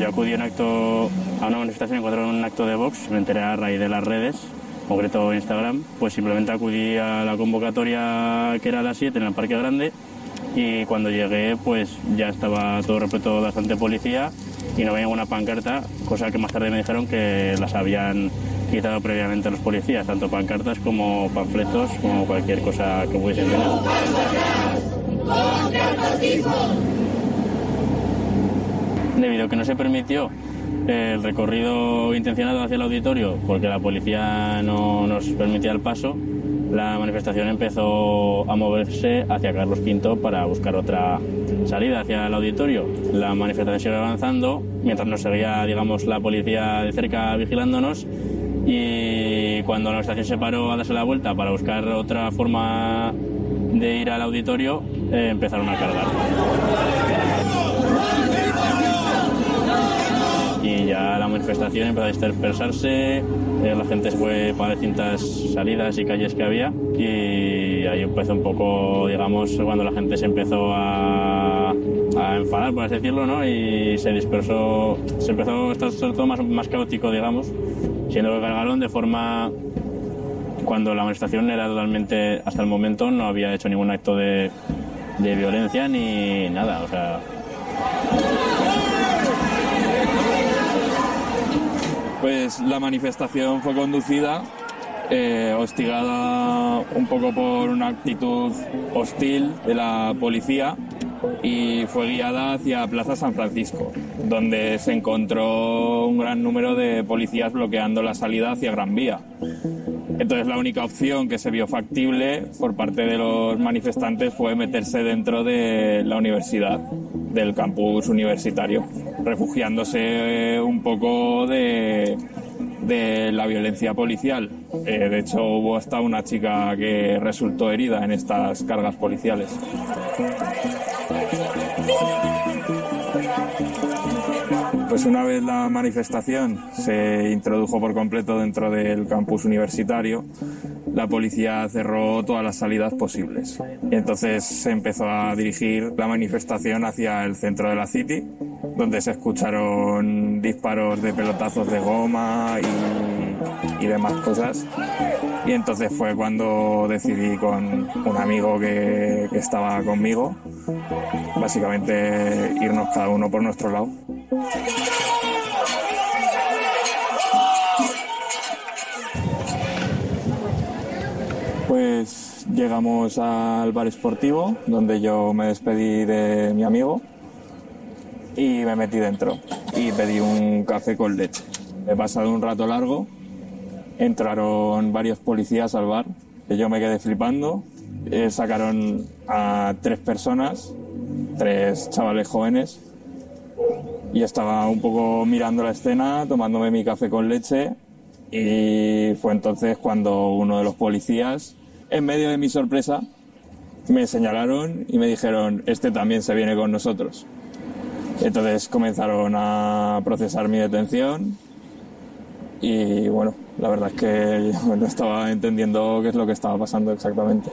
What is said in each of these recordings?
acudí a una manifestación, encontré un acto de Vox, me enteré a raíz de las redes, en concreto Instagram, pues simplemente acudí a la convocatoria que era a las 7 en el Parque Grande, y cuando llegué pues ya estaba todo repleto de bastante policía y no había ninguna pancarta, cosa que más tarde me dijeron que las habían quitado previamente los policías, tanto pancartas como panfletos, como cualquier cosa que pudiesen tener. Debido a que no se permitió el recorrido intencionado hacia el auditorio, porque la policía no nos permitía el paso, la manifestación empezó a moverse hacia Carlos V para buscar otra salida hacia el auditorio. La manifestación sigue avanzando, mientras nos seguía, digamos, la policía de cerca vigilándonos, y cuando la manifestación se paró a darse la vuelta para buscar otra forma de ir al auditorio, empezaron a cargar. Y ya la manifestación empezó a dispersarse, la gente se fue para distintas salidas y calles que había, y ahí empezó un poco, digamos, cuando la gente se empezó a enfadar, por así decirlo, ¿no? Y se dispersó, se empezó a estar todo más caótico, digamos, siendo que cargaron de forma, cuando la manifestación era totalmente, hasta el momento no había hecho ningún acto de violencia ni nada, o sea... Pues la manifestación fue conducida, hostigada un poco por una actitud hostil de la policía, y fue guiada hacia Plaza San Francisco, donde se encontró un gran número de policías bloqueando la salida hacia Gran Vía. Entonces la única opción que se vio factible por parte de los manifestantes fue meterse dentro de la universidad, del campus universitario, refugiándose un poco de la violencia policial. De hecho, hubo hasta una chica que resultó herida en estas cargas policiales. Pues una vez la manifestación se introdujo por completo dentro del campus universitario, la policía cerró todas las salidas posibles. Y entonces se empezó a dirigir la manifestación hacia el centro de la City, donde se escucharon disparos de pelotazos de goma y demás cosas. Y entonces fue cuando decidí con un amigo que estaba conmigo, básicamente irnos cada uno por nuestro lado. Pues llegamos al bar esportivo, donde yo me despedí de mi amigo y me metí dentro y pedí un café con leche. He pasado un rato largo, entraron varios policías al bar, que yo me quedé flipando, sacaron a 3 personas, 3 chavales jóvenes, y estaba un poco mirando la escena, tomándome mi café con leche, y fue entonces cuando uno de los policías, en medio de mi sorpresa, me señalaron y me dijeron: este también se viene con nosotros. Entonces comenzaron a procesar mi detención y bueno, la verdad es que yo no estaba entendiendo qué es lo que estaba pasando exactamente.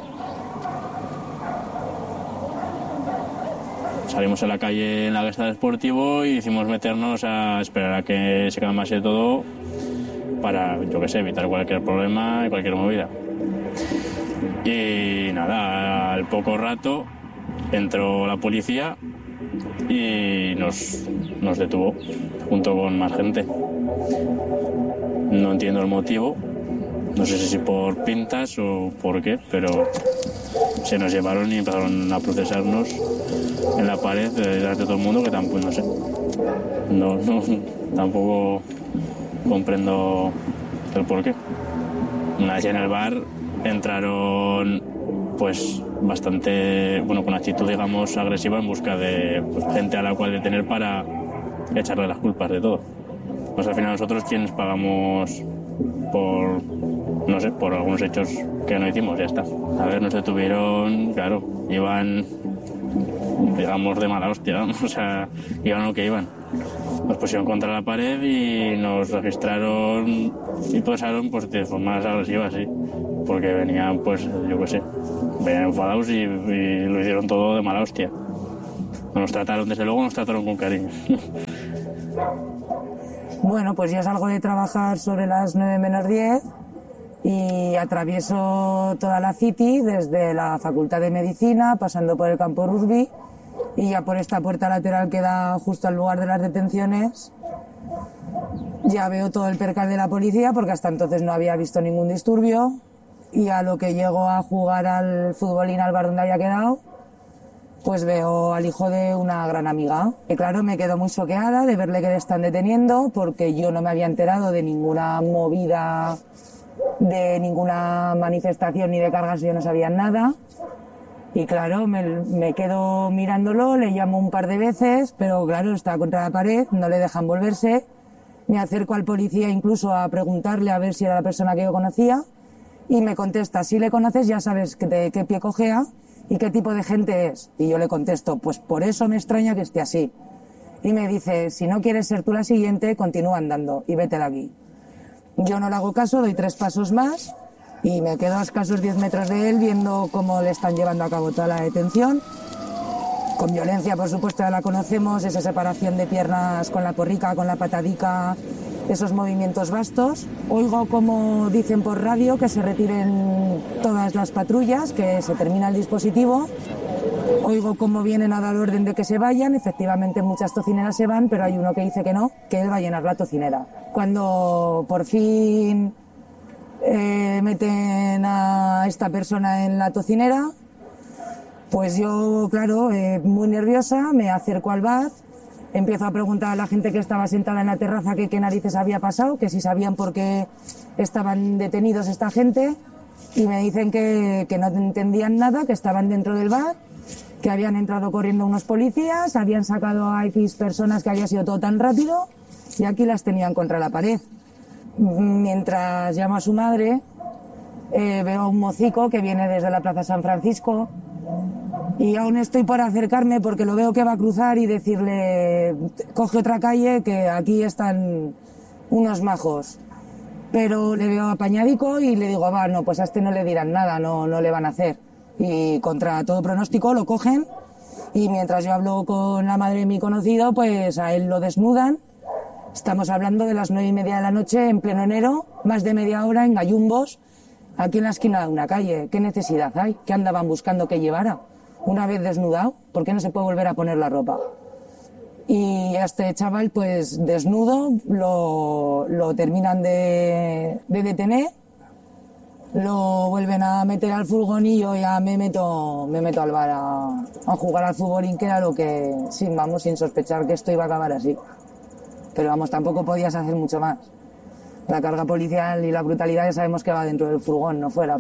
Salimos a la calle en la que está el Deportivo y hicimos meternos a esperar a que se calmase todo para, yo qué sé, evitar cualquier problema y cualquier movida. Y nada, al poco rato entró la policía y nos detuvo junto con más gente. No entiendo el motivo, no sé si por pintas o por qué, pero se nos llevaron y empezaron a procesarnos en la pared delante de todo el mundo, que tampoco, no sé, no, tampoco comprendo el por qué. Una vez en el bar entraron pues bastante, bueno, con actitud, digamos, agresiva en busca de gente a la cual detener para echarle las culpas de todo. Pues al final nosotros quienes pagamos por, no sé, por algunos hechos que no hicimos, ya está. A ver, nos detuvieron, claro, iban, digamos, de mala hostia, ¿no? O sea, iban lo que iban. Nos pusieron contra la pared y nos registraron y procesaron pues de formas agresivas, sí, porque venían, pues, yo qué sé, venían enfadados y lo hicieron todo de mala hostia. No nos trataron, desde luego, nos trataron con cariño. Bueno, pues yo salgo de trabajar sobre las 9 menos 10 y atravieso toda la City, desde la Facultad de Medicina, pasando por el campo rugby, y ya por esta puerta lateral que da justo al lugar de las detenciones ya veo todo el percal de la policía, porque hasta entonces no había visto ningún disturbio, y a lo que llego a jugar al futbolín al bar donde había quedado, pues veo al hijo de una gran amiga. Y claro, me quedo muy choqueada de verle que le están deteniendo, porque yo no me había enterado de ninguna movida, de ninguna manifestación ni de cargas, yo no sabía nada. Y claro, me quedo mirándolo, le llamo un par de veces, pero claro, está contra la pared, no le dejan volverse. Me acerco al policía incluso a preguntarle a ver si era la persona que yo conocía, y me contesta: si le conoces ya sabes de qué pie cojea y qué tipo de gente es. Y yo le contesto: pues por eso me extraña que esté así. Y me dice: si no quieres ser tú la siguiente, continúa andando y vete de aquí. Yo no le hago caso, doy 3 pasos más y me quedo a escasos 10 metros de él, viendo cómo le están llevando a cabo toda la detención. Con violencia, por supuesto, ya la conocemos, esa separación de piernas con la porrica, con la patadica, esos movimientos vastos. Oigo como dicen por radio que se retiren todas las patrullas, que se termina el dispositivo. Oigo cómo vienen a dar orden de que se vayan. Efectivamente, muchas tocineras se van, pero hay uno que dice que no, que él va a llenar la tocinera. Cuando por fin meten a esta persona en la tocinera, pues yo, claro, muy nerviosa, me acerco al bar, empiezo a preguntar a la gente que estaba sentada en la terraza que qué narices había pasado, que si sabían por qué estaban detenidos esta gente, y me dicen que no entendían nada, que estaban dentro del bar, que habían entrado corriendo unos policías, habían sacado a X personas, que había sido todo tan rápido, y aquí las tenían contra la pared. Mientras llamo a su madre, veo a un mocico que viene desde la Plaza San Francisco, y aún estoy por acercarme porque lo veo que va a cruzar y decirle: coge otra calle, que aquí están unos majos. Pero le veo apañadico y le digo: va, no, pues a este no le dirán nada, no le van a hacer. Y contra todo pronóstico lo cogen, y mientras yo hablo con la madre de mi conocido, pues a él lo desnudan. Estamos hablando de las 9:30 de la noche, en pleno enero, más de media hora en gallumbos, aquí en la esquina de una calle. ¿Qué necesidad hay? ¿Qué andaban buscando que llevara? Una vez desnudado, ¿por qué no se puede volver a poner la ropa? Y a este chaval, pues desnudo, lo terminan de detener, lo vuelven a meter al furgón, y yo ya me meto al bar a jugar al fútbolín, que era lo que, sin sospechar que esto iba a acabar así. Pero vamos, tampoco podías hacer mucho más. La carga policial y la brutalidad ya sabemos que va dentro del furgón, no fuera.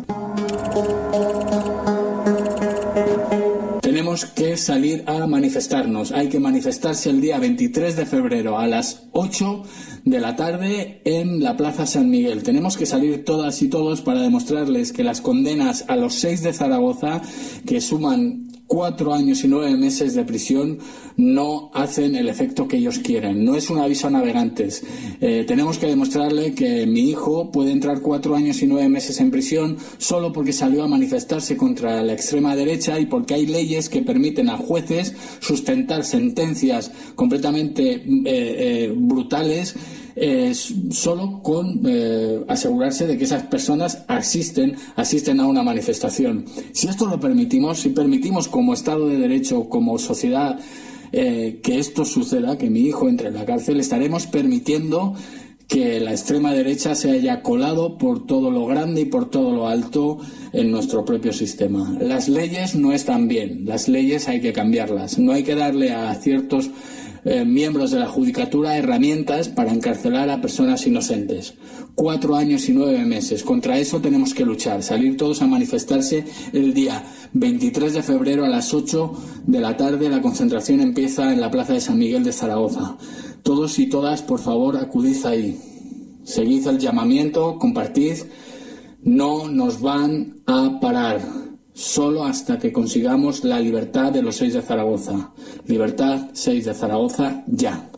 Tenemos que salir a manifestarnos. Hay que manifestarse el día 23 de febrero a las 8 de la tarde en la Plaza San Miguel. Tenemos que salir todas y todos para demostrarles que las condenas a los 6 de Zaragoza, que suman 4 años y 9 meses de prisión, no hacen el efecto que ellos quieren. No es un aviso a navegantes. Tenemos que demostrarle que mi hijo puede entrar 4 años y 9 meses en prisión solo porque salió a manifestarse contra la extrema derecha, y porque hay leyes que permiten a jueces sustentar sentencias completamente brutales, solo con asegurarse de que esas personas asisten a una manifestación. Si esto lo permitimos, si permitimos como Estado de Derecho, como sociedad, que esto suceda, que mi hijo entre en la cárcel, estaremos permitiendo que la extrema derecha se haya colado por todo lo grande y por todo lo alto en nuestro propio sistema. Las leyes no están bien, las leyes hay que cambiarlas. No hay que darle a ciertos miembros de la judicatura herramientas para encarcelar a personas inocentes. 4 años y 9 meses. Contra eso tenemos que luchar. Salir todos a manifestarse el día 23 de febrero a las 8 de la tarde. La concentración empieza en la Plaza de San Miguel de Zaragoza. Todos y todas, por favor, acudid ahí. Seguid el llamamiento, compartid. No nos van a parar. Solo hasta que consigamos la libertad de los 6 de Zaragoza. Libertad, 6 de Zaragoza, ya.